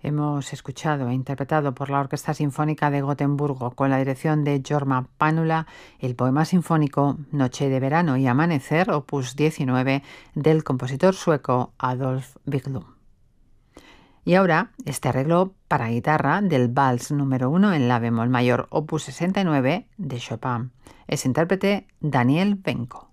Hemos escuchado e interpretado por la Orquesta Sinfónica de Gotemburgo con la dirección de Jorma Panula el poema sinfónico Noche de verano y amanecer, opus 19, del compositor sueco Adolf Wiklund. Y ahora este arreglo para guitarra del Vals número 1 en la bemol mayor, opus 69 de Chopin. Es intérprete Daniel Benko.